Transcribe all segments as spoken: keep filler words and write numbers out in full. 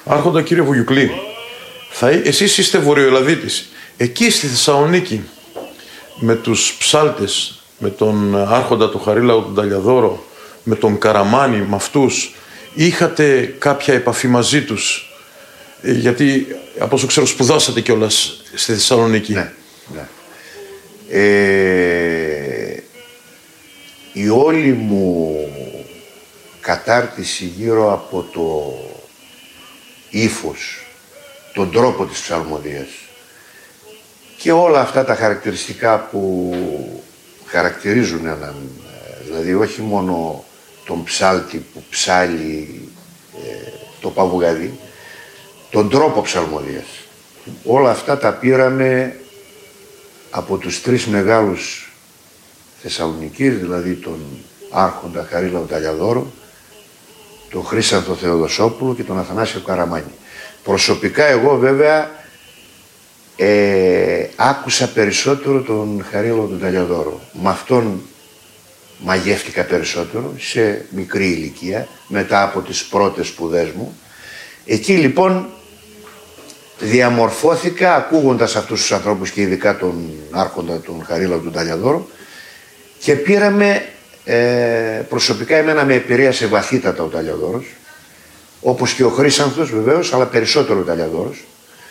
Άρχοντα κύριε Βουγιουκλή, θα, εσείς είστε Βορειοελλαδίτης. Εκεί στη Θεσσαλονίκη, με τους ψάλτες, με τον Άρχοντα του Χαρίλαου τον Ταλιαδόρο, με τον Καραμάνη, με αυτούς, είχατε κάποια επαφή μαζί τους? Γιατί, από όσο ξέρω, σπουδάσατε κιόλας στη Θεσσαλονίκη. Ναι, ναι. Ε, η όλη μου κατάρτιση γύρω από το ύφος, τον τρόπο της ψαλμοδίας και όλα αυτά τα χαρακτηριστικά που χαρακτηρίζουν έναν, δηλαδή όχι μόνο τον ψάλτη που ψάλει ε, το παβουγαδί, τον τρόπο ψαλμοδίας. Όλα αυτά τα πήραμε από τους τρεις μεγάλους Θεσσαλονικής, δηλαδή τον Άρχοντα Χαρίλαο Ταλιαδόρο, τον Χρύσανθο Θεοδοσόπουλο και τον Αθανάσιο Καραμάνη. Προσωπικά εγώ βέβαια ε, άκουσα περισσότερο τον Χαρίλαο τον Ταλιαδόρο. Με αυτόν μαγεύτηκα περισσότερο σε μικρή ηλικία, μετά από τις πρώτες σπουδές μου. Εκεί λοιπόν διαμορφώθηκα ακούγοντας αυτούς τους ανθρώπους και ειδικά τον Άρχοντα τον Χαρίλαο τον Ταλιαδόρο και πήραμε ε, προσωπικά εμένα με επηρέασε βαθύτατα ο Ταλιαδόρος, όπως και ο Χρύσανθος βεβαίως, αλλά περισσότερο ο Ταλιαδόρος,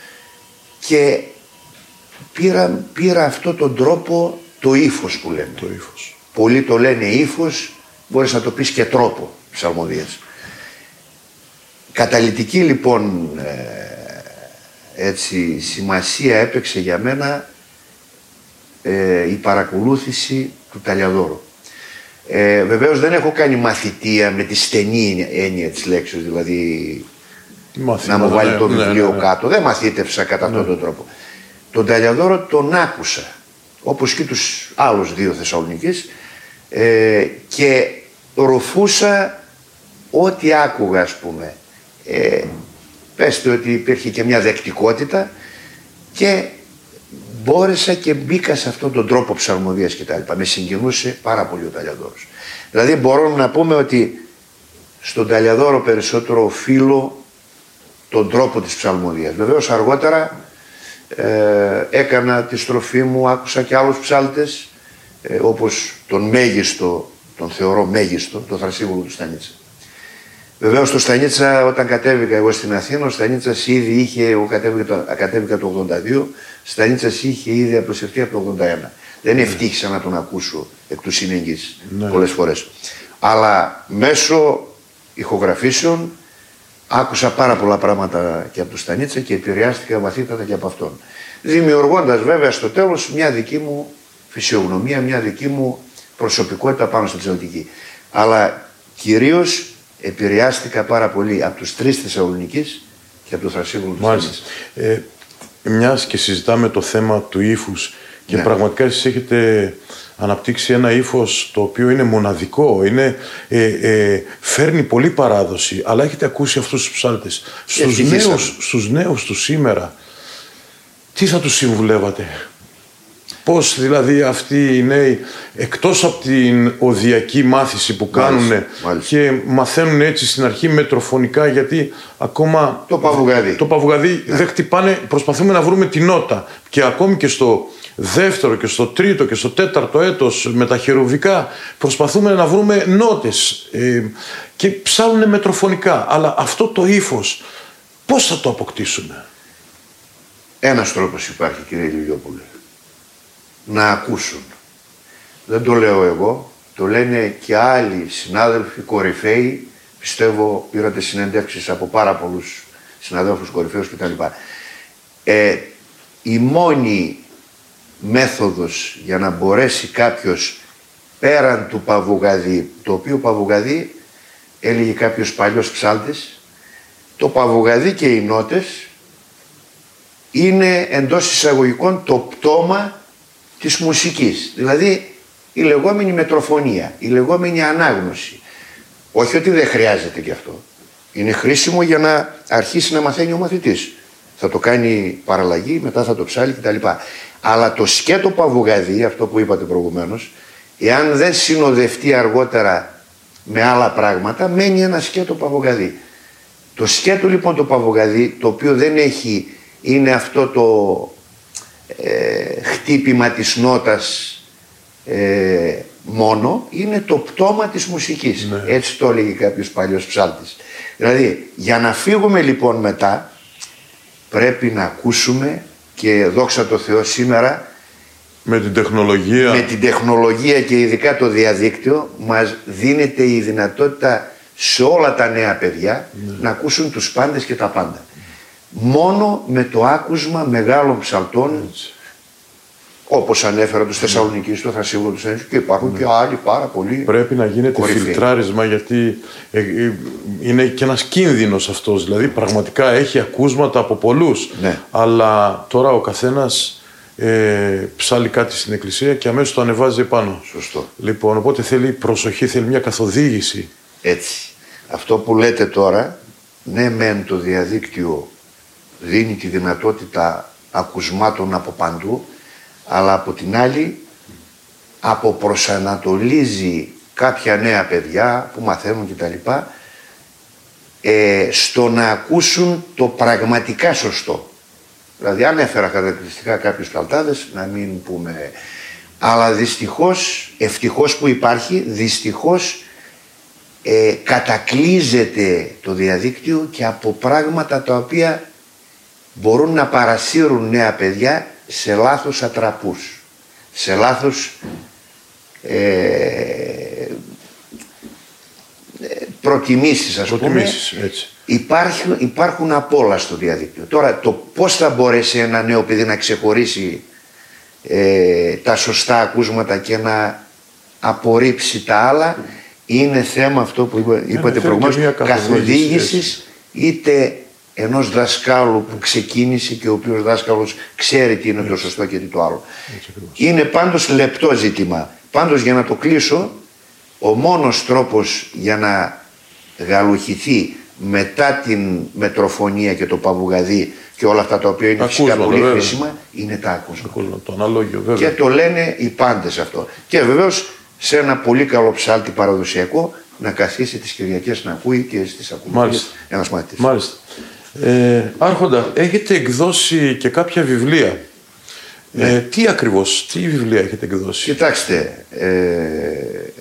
και πήρα, πήρα αυτό τον τρόπο, το ύφος που λέμε. Το ύφος. Πολλοί το λένε ύφος, μπορείς να το πεις και τρόπο ψαλμοδίας. Καταλυτική λοιπόν ε, έτσι, σημασία έπαιξε για μένα ε, η παρακολούθηση του Ταλιαδόρου. Ε, βεβαίως δεν έχω κάνει μαθητεία με τη στενή έννοια της λέξης, δηλαδή Μαθήμα, να μου βάλει ναι, το βιβλίο ναι, ναι. κάτω. Δεν μαθήτευσα κατά ναι. αυτόν τον τρόπο. Τον Ταλιαδόρο τον άκουσα, όπως και τους άλλους δύο Θεσσαλονικής, ε, και ρουφούσα ό,τι άκουγα, ας πούμε. Ε, πέστε ότι υπήρχε και μια δεκτικότητα και μπόρεσα και μπήκα σε αυτόν τον τρόπο ψαλμοδίας και τα λοιπά. Με συγκινούσε πάρα πολύ ο Ταλιαδόρος. Δηλαδή μπορούμε να πούμε ότι στον Ταλιαδόρο περισσότερο οφείλω τον τρόπο της ψαλμοδίας. Βεβαίως αργότερα ε, έκανα τη στροφή μου, άκουσα και άλλους ψάλτες, ε, όπως τον μέγιστο, τον θεωρώ μέγιστο, τον Θρασίβουλο του Στανίτσα. Βεβαίως στο Στανίτσα, όταν κατέβηκα εγώ στην Αθήνα, ο Στανίτσας ήδη είχε, εγώ κατέβηκα, κατέβηκα το ογδόντα δύο, Στανίτσας είχε ήδη απλωσευτεί από το ογδόντα ένα. Δεν ευτύχησα να τον ακούσω εκ του συνήγγης ναι. πολλές φορές. Αλλά μέσω ηχογραφήσεων άκουσα πάρα πολλά πράγματα και από τον Στανίτσα και επηρεάστηκα βαθύτατα και από αυτόν. Δημιουργώντας βέβαια στο τέλος μια δική μου φυσιογνωμία, μια δική μου προσωπικότητα πάνω στη Θεσσαλονίκη. Αλλά κυρίως επηρεάστηκα πάρα πολύ από τους τρεις Θεσσαλονικής και από το Θρασίβουλο του Στανίτσα. Ε, μιας και συζητάμε το θέμα του ύφους και ναι. πραγματικά εσείς έχετε αναπτύξει ένα ύφος το οποίο είναι μοναδικό, είναι, ε, ε, φέρνει πολύ παράδοση, αλλά έχετε ακούσει αυτούς τους ψάλτες. Στους νέους, στους νέους του σήμερα, τι θα τους συμβουλεύατε? Πώς δηλαδή αυτοί οι νέοι, εκτός από την οδιακή μάθηση που κάνουν και μαθαίνουν έτσι στην αρχή μετροφωνικά, γιατί ακόμα το παβουγαδί, το παβουγαδί ναι. δεν χτυπάνε, προσπαθούμε να βρούμε την νότα και ακόμη και στο δεύτερο και στο τρίτο και στο τέταρτο έτος με τα χερουβικά προσπαθούμε να βρούμε νότες ε, και ψάλουν μετροφωνικά, αλλά αυτό το ύφος πώς θα το αποκτήσουμε? Ένας τρόπος υπάρχει, κύριε Λιλιόπουλε. Να ακούσουν. Δεν το λέω εγώ, το λένε και άλλοι συνάδελφοι κορυφαίοι, πιστεύω πήρατε συνεντεύξεις από πάρα πολλούς συναδέλφους κορυφαίους κτλ. Ε, η μόνη μέθοδος για να μπορέσει κάποιος πέραν του παβουγαδί, το οποίο παβουγαδί έλεγε κάποιος παλιός ψάλτης, το παβουγαδί και οι νότες είναι εντός εισαγωγικών το πτώμα της μουσικής, δηλαδή η λεγόμενη μετροφωνία, η λεγόμενη ανάγνωση. Όχι ότι δεν χρειάζεται και αυτό. Είναι χρήσιμο για να αρχίσει να μαθαίνει ο μαθητής. Θα το κάνει παραλλαγή, μετά θα το ψάλει κτλ. Αλλά το σκέτο παβουγαδί, αυτό που είπατε προηγουμένως, εάν δεν συνοδευτεί αργότερα με άλλα πράγματα, μένει ένα σκέτο παβουγαδί. Το σκέτο λοιπόν το παβογαδί, το οποίο δεν έχει, είναι αυτό το ε, χτύπημα της νότας ε, μόνο, είναι το πτώμα της μουσικής. Ναι. Έτσι το έλεγε κάποιος παλιός ψάλτης. Δηλαδή, για να φύγουμε λοιπόν μετά, πρέπει να ακούσουμε, και δόξα τω Θεώ σήμερα, με την τεχνολογία, με την τεχνολογία και ειδικά το διαδίκτυο, μας δίνεται η δυνατότητα σε όλα τα νέα παιδιά, ναι, να ακούσουν τους πάντες και τα πάντα. Μόνο με το άκουσμα μεγάλων ψαλτών, έτσι, όπως ανέφερα τους Θεσσαλονικείς, το Θασίγουρο, τους Ένσου, και υπάρχουν, ναι, και άλλοι πάρα πολύ. Πρέπει να γίνεται κορυφαίοι φιλτράρισμα, γιατί ε, ε, είναι και ένας κίνδυνος αυτός. Δηλαδή πραγματικά έχει ακούσματα από πολλούς, ναι, αλλά τώρα ο καθένας ε, ψάλει κάτι στην εκκλησία και αμέσως το ανεβάζει επάνω. Σωστό. Λοιπόν, οπότε θέλει προσοχή, θέλει μια καθοδήγηση. Έτσι. Αυτό που λέτε τώρα, ναι μεν το διαδίκτυο δίνει τη δυνατότητα ακουσμάτων από παντού, αλλά από την άλλη αποπροσανατολίζει κάποια νέα παιδιά που μαθαίνουν κτλ. Ε, στο να ακούσουν το πραγματικά σωστό. Δηλαδή ανέφερα χαρακτηριστικά κάποιους ψαλτάδες, να μην πούμε, αλλά δυστυχώς, ευτυχώς που υπάρχει, δυστυχώς ε, κατακλείζεται το διαδίκτυο και από πράγματα τα οποία μπορούν να παρασύρουν νέα παιδιά σε λάθος ατραπούς, σε λάθος ε, προτιμήσεις, ας προτιμήσεις, πούμε. Έτσι. Υπάρχουν, υπάρχουν απ' όλα στο διαδίκτυο. Τώρα το πώς θα μπορέσει ένα νέο παιδί να ξεχωρίσει ε, τα σωστά ακούσματα και να απορρίψει τα άλλα, είναι θέμα αυτό που είπα, είπατε προηγουμένως, καθοδήγησης, είτε ενός δασκάλου που ξεκίνησε και ο οποίος δάσκαλος ξέρει τι είναι, έτσι, το σωστό και τι το άλλο. Έτσι, είναι πάντως λεπτό ζήτημα. Πάντως, για να το κλείσω, ο μόνος τρόπος για να γαλουχηθεί μετά την μετροφωνία και το παβουγαδί και όλα αυτά τα οποία είναι φυσικά πολύ βέβαια χρήσιμα, είναι τα ακούσματα. Το αναλόγιο, βέβαια. Και το λένε οι πάντες αυτό. Και βεβαίως σε ένα πολύ καλό ψάλτη παραδοσιακό να καθίσει τις Κυριακές να ακούει και στις ακουμπίες ένας μαθητής. Μάλιστα. Ε, Άρχοντα, έχετε εκδώσει και κάποια βιβλία. Ναι. Ε, τι ακριβώς, τι βιβλία έχετε εκδώσει? Κοιτάξτε, ε,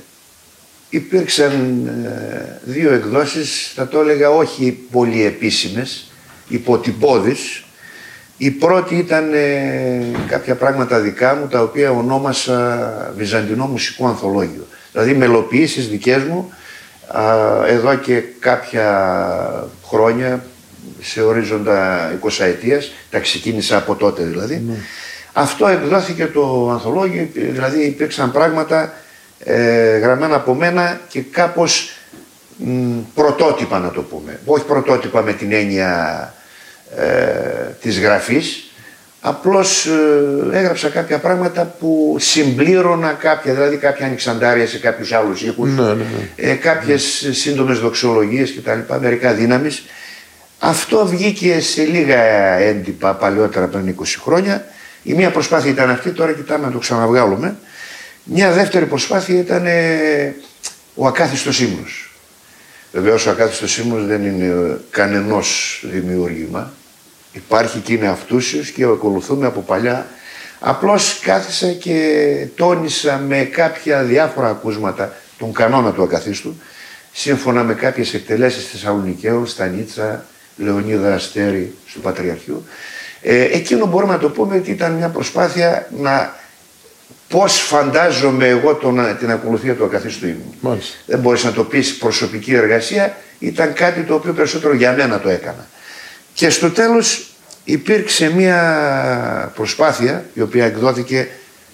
υπήρξαν ε, δύο εκδόσεις, θα το έλεγα όχι πολύ επίσημες, υποτυπώδεις. Η πρώτη ήταν ε, κάποια πράγματα δικά μου, τα οποία ονόμασα Βυζαντινό Μουσικό Ανθολόγιο. Δηλαδή μελοποιήσεις δικές μου, α, εδώ και κάποια χρόνια, σε ορίζοντα εικοσαετίας, τα ξεκίνησα από τότε δηλαδή. Mm. Αυτό εκδόθηκε το ανθολόγιο, δηλαδή υπήρξαν πράγματα ε, γραμμένα από μένα και κάπως μ, πρωτότυπα, να το πούμε. Όχι πρωτότυπα με την έννοια ε, της γραφής, απλώς ε, έγραψα κάποια πράγματα που συμπλήρωνα κάποια, δηλαδή κάποια ανοιξαντάρια σε κάποιους άλλους οίκους, ναι, ναι, ναι. Ε, κάποιες mm. σύντομες δοξολογίες κτλ, μερικά δύναμης. Αυτό βγήκε σε λίγα έντυπα παλαιότερα, πριν είκοσι χρόνια. Η μία προσπάθεια ήταν αυτή, τώρα κοιτάμε να το ξαναβγάλουμε. Μια δεύτερη προσπάθεια ήταν ε, ο ακάθιστος ύμνος. Βεβαίως ο ακάθιστος ύμνος δεν είναι κανενός δημιούργημα. Υπάρχει και είναι αυτούσιος και ακολουθούμε από παλιά. Απλώς κάθισα και τόνισα με κάποια διάφορα ακούσματα τον κανόνα του ακαθίστου, σύμφωνα με κάποιες εκτελέσεις Θεσσαλονικαίων, Στανίτσα, Λεωνίδα Αστέρη του Πατριαρχείου. Ε, εκείνο μπορούμε να το πούμε ότι ήταν μια προσπάθεια να πώς φαντάζομαι εγώ τον, την ακολουθία του ακαθίστου ύμνου. Δεν μπορείς να το πεις προσωπική εργασία, ήταν κάτι το οποίο περισσότερο για μένα το έκανα. Και στο τέλος υπήρξε μια προσπάθεια η οποία εκδόθηκε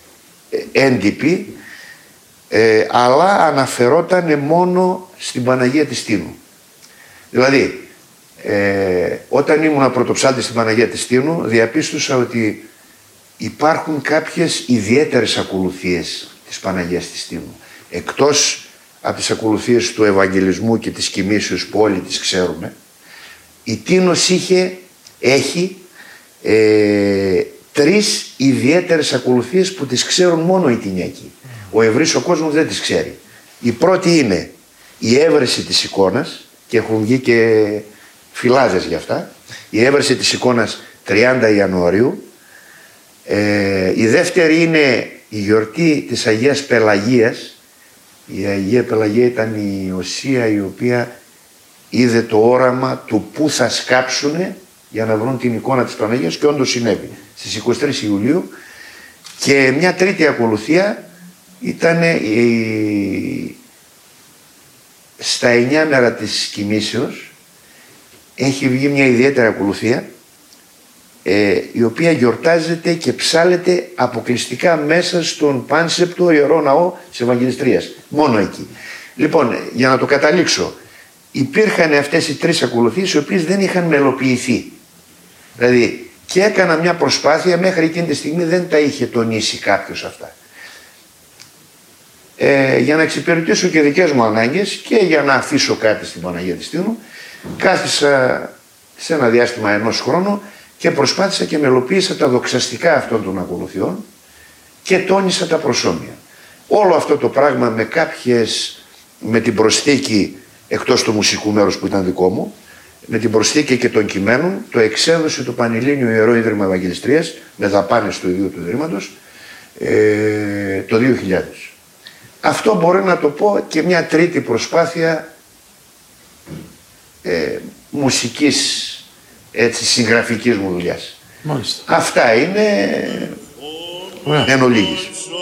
έντυπη, ε, αλλά αναφερόταν μόνο στην Παναγία της Τίνου. Δηλαδή, Ε, όταν ήμουν πρωτοψάλτης στην Παναγία της Τίνου, διαπίστωσα ότι υπάρχουν κάποιες ιδιαίτερες ακολουθίες της Παναγίας της Τίνου. Εκτός από τις ακολουθίες του Ευαγγελισμού και της κοιμήσεως που όλοι τις ξέρουμε, η Τίνος είχε, έχει ε, τρεις ιδιαίτερες ακολουθίες που τις ξέρουν μόνο οι Τινιάκοι. Ο ευρύς ο κόσμος δεν τις ξέρει. Η πρώτη είναι η έβρεση της εικόνας, και έχουν βγει και φυλάδες γι' αυτά. Η έβρεση της εικόνας τριάντα Ιανουαρίου. Ε, η δεύτερη είναι η γιορτή της Αγίας Πελαγίας. Η Αγία Πελαγία ήταν η οσία η οποία είδε το όραμα του που θα σκάψουνε για να βρουν την εικόνα της Παναγίας, και όντως συνέβη στις είκοσι τρεις Ιουλίου. Και μια τρίτη ακολουθία ήταν η... στα εννιά μέρα της κοιμήσεως έχει βγει μια ιδιαίτερη ακολουθία, ε, η οποία γιορτάζεται και ψάλεται αποκλειστικά μέσα στον πάνσεπτο Ιερό Ναό της Ευαγγελιστρίας. Μόνο εκεί. Λοιπόν, για να το καταλήξω, υπήρχαν αυτές οι τρεις ακολουθίες οι οποίες δεν είχαν μελοποιηθεί. Δηλαδή, και έκανα μια προσπάθεια, μέχρι εκείνη τη στιγμή δεν τα είχε τονίσει κάποιος αυτά. Ε, για να εξυπηρετήσω και δικές μου ανάγκες και για να αφήσω κάτι στην Παναγία της Τίνου, κάθισα σε ένα διάστημα ενός χρόνου και προσπάθησα και μελοποίησα τα δοξαστικά αυτών των ακολουθιών και τόνισα τα προσώμια. Όλο αυτό το πράγμα με κάποιες, με την προσθήκη, εκτός του μουσικού μέρους που ήταν δικό μου, με την προσθήκη και των κειμένων, το εξέδωσε το Πανελλήνιο Ιερό Ίδρυμα Ευαγγελιστρίας με δαπάνες του ιδίου του Ιδρύματος ε, το δύο χιλιάδες. Αυτό μπορεί να το πω και μια τρίτη προσπάθεια ε, μουσικής, έτσι, συγγραφικής μου δουλειάς. Μάλιστα. Αυτά είναι εν ολίγης.